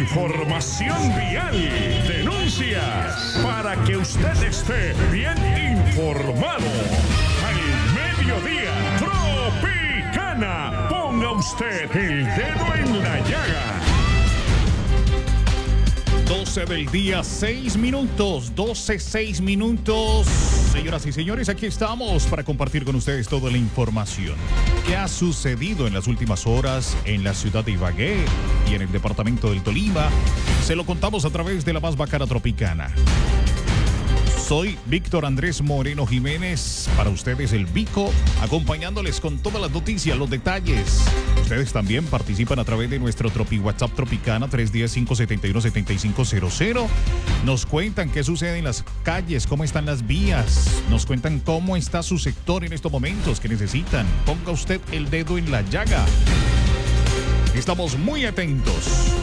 Información vial, denuncias, para que usted esté bien informado. Al mediodía, Tropicana, ponga usted el dedo en la llaga. 12 del día, 6 minutos, 12, 6 minutos. Señoras y señores, aquí estamos para compartir con ustedes toda la información que ha sucedido en las últimas horas en la ciudad de Ibagué y en el departamento del Tolima. Se lo contamos a través de la más bacana Tropicana. Soy Víctor Andrés Moreno Jiménez, para ustedes el Vico, acompañándoles con todas las noticias, los detalles. Ustedes también participan a través de nuestro WhatsApp Tropicana 310-571-7500. Nos cuentan qué sucede en las calles, cómo están las vías. Nos cuentan cómo está su sector en estos momentos, qué necesitan. Ponga usted el dedo en la llaga. Estamos muy atentos.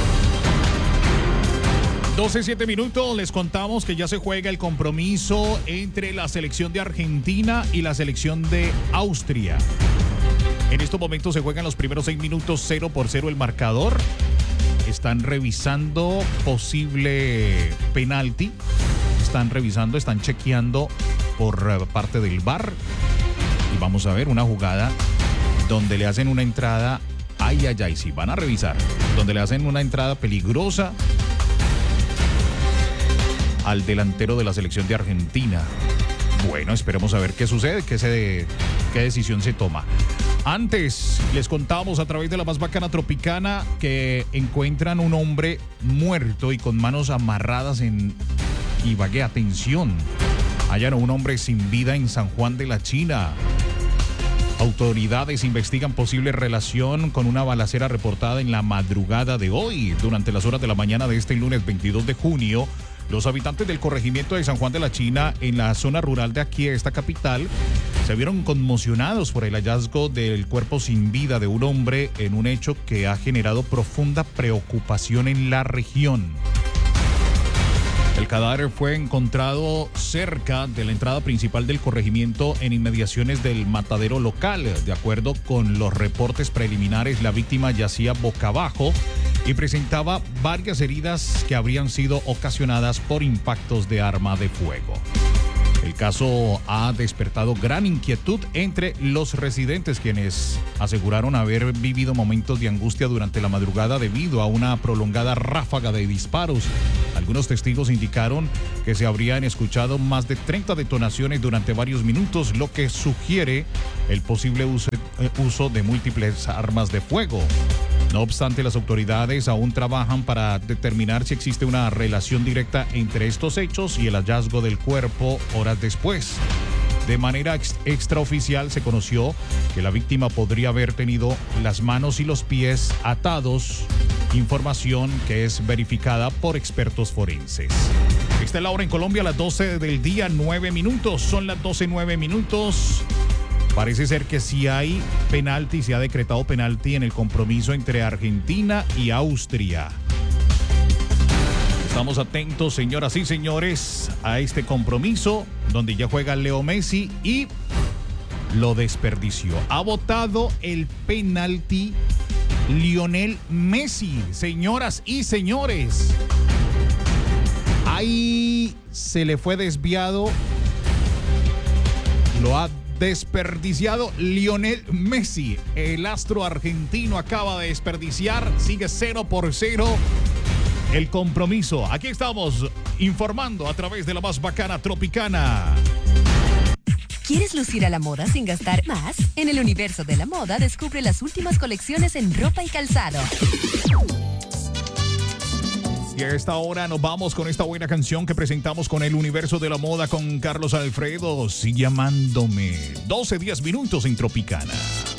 12:07 minutos, les contamos que ya se juega el compromiso entre la selección de Argentina y la selección de Austria. En estos momentos se juegan los primeros 6 minutos, 0-0 el marcador. Están revisando posible penalti. Están chequeando por parte del VAR. Y vamos a ver una jugada donde le hacen una entrada. Sí, van a revisar. Donde le hacen una entrada peligrosa al delantero de la selección de Argentina. Bueno, esperemos a ver qué sucede, qué decisión se toma. Antes, les contábamos a través de la más bacana Tropicana que encuentran un hombre muerto y con manos amarradas en Ibagué. Atención, hallan a un hombre sin vida en San Juan de la China. Autoridades investigan posible relación con una balacera reportada en la madrugada de hoy. Durante las horas de la mañana de este lunes 22 de junio, los habitantes del corregimiento de San Juan de la China, en la zona rural de aquí, esta capital, se vieron conmocionados por el hallazgo del cuerpo sin vida de un hombre en un hecho que ha generado profunda preocupación en la región. El cadáver fue encontrado cerca de la entrada principal del corregimiento en inmediaciones del matadero local. De acuerdo con los reportes preliminares, la víctima yacía boca abajo y presentaba varias heridas que habrían sido ocasionadas por impactos de arma de fuego. El caso ha despertado gran inquietud entre los residentes, quienes aseguraron haber vivido momentos de angustia durante la madrugada debido a una prolongada ráfaga de disparos. Algunos testigos indicaron que se habrían escuchado más de 30 detonaciones durante varios minutos, lo que sugiere el posible uso de múltiples armas de fuego. No obstante, las autoridades aún trabajan para determinar si existe una relación directa entre estos hechos y el hallazgo del cuerpo horas después. De manera extraoficial se conoció que la víctima podría haber tenido las manos y los pies atados, información que es verificada por expertos forenses. Esta es la hora en Colombia, las 12 del día, 9 minutos. Son las 12:09 minutos. Parece ser que sí hay penalti, se ha decretado penalti en el compromiso entre Argentina y Austria. Estamos atentos, señoras y señores, a este compromiso donde ya juega Leo Messi y lo desperdició. Ha votado el penalti Lionel Messi, señoras y señores. Ahí se le fue desviado, lo ha desperdiciado Lionel Messi. El astro argentino acaba de desperdiciar, sigue 0-0 el compromiso. Aquí estamos informando a través de la más bacana Tropicana. ¿Quieres lucir a la moda sin gastar más? En el universo de la moda descubre las últimas colecciones en ropa y calzado. Y a esta hora nos vamos con esta buena canción que presentamos con el universo de la moda con Carlos Alfredo. Sigue amándome. 12 minutos en Tropicana.